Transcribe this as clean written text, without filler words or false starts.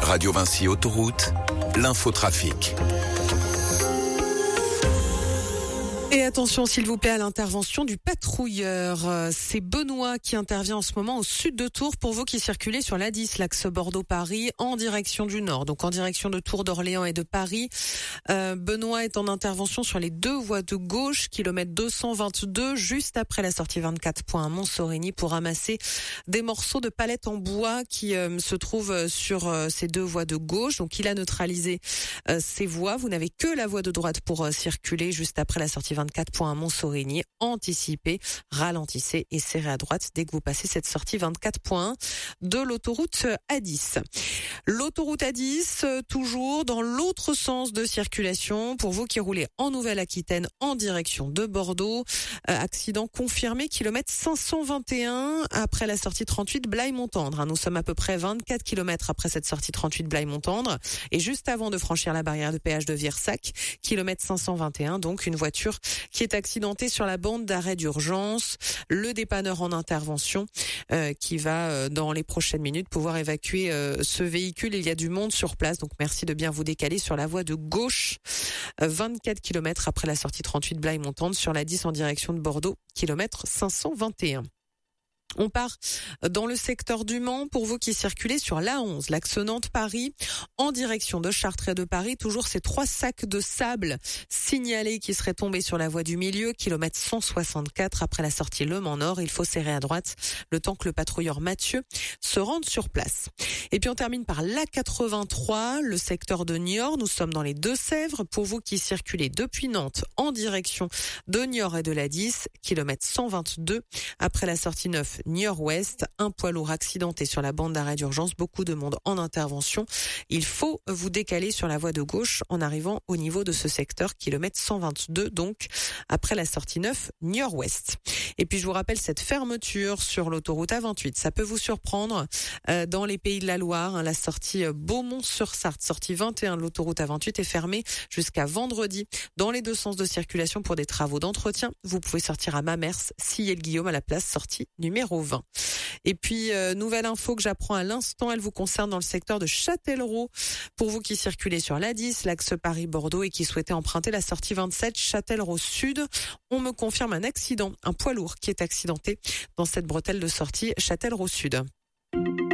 Radio Vinci Autoroute, l'infotrafic. Et attention s'il vous plaît à l'intervention du patrouilleur. C'est Benoît qui intervient en ce moment au sud de Tours pour vous qui circulez sur l'A10, l'axe Bordeaux-Paris, en direction du nord, donc en direction de Tours, d'Orléans et de Paris. Benoît est en intervention sur les deux voies de gauche, kilomètre 222, juste après la sortie 24 à Montsorigny, pour ramasser des morceaux de palettes en bois qui se trouvent sur ces deux voies de gauche. Donc il a neutralisé ces voies. Vous n'avez que la voie de droite pour circuler juste après la sortie 24 à Montsorigny. Anticipez, ralentissez et serrez à droite dès que vous passez cette sortie 24.1 de l'autoroute A10. L'autoroute A10, toujours dans l'autre sens de circulation pour vous qui roulez en Nouvelle-Aquitaine en direction de Bordeaux. Accident confirmé, kilomètre 521 après la sortie 38 Blaye-Montendre. Nous sommes à peu près 24 km après cette sortie 38 Blaye-Montendre et juste avant de franchir la barrière de péage de Virsac, kilomètre 521, donc une voiture qui est accidentée sur la bande d'arrêt d'urgence. Le dépanneur en intervention qui va dans les prochaines minutes pouvoir évacuer ce véhicule. Il y a du monde sur place, donc merci de bien vous décaler sur la voie de gauche. 24 km après la sortie 38 Blaye-Montendre sur la 10 en direction de Bordeaux, kilomètre 521. On part dans le secteur du Mans pour vous qui circulez sur l'A11, l'axe Nantes-Paris, en direction de Chartres et de Paris. Toujours ces 3 sacs de sable signalés qui seraient tombés sur la voie du milieu, kilomètre 164 après la sortie Le Mans-Nord. Il faut serrer à droite le temps que le patrouilleur Mathieu se rende sur place. Et puis on termine par l'A83, le secteur de Niort. Nous sommes dans les Deux-Sèvres. Pour vous qui circulez depuis Nantes en direction de Niort et de la 10, kilomètre 122 après la sortie 9 Niort-Ouest, un poids lourd accidenté sur la bande d'arrêt d'urgence, beaucoup de monde en intervention. Il faut vous décaler sur la voie de gauche en arrivant au niveau de ce secteur, kilomètre 122, donc après la sortie 9 Niort-Ouest. Et puis je vous rappelle cette fermeture sur l'autoroute A28. Ça peut vous surprendre dans les Pays de la Loire. La sortie Beaumont-sur-Sarthe, sortie 21 de l'autoroute A28 est fermée jusqu'à vendredi dans les deux sens de circulation pour des travaux d'entretien. Vous pouvez sortir à Mamers, Sillé-le-Guillaume à la place sortie numéro 20. Et puis, nouvelle info que j'apprends à l'instant, elle vous concerne dans le secteur de Châtellerault. Pour vous qui circulez sur l'A10, l'axe Paris-Bordeaux et qui souhaitez emprunter la sortie 27 Châtellerault Sud, on me confirme un accident, un poids lourd qui est accidenté dans cette bretelle de sortie Châtellerault Sud.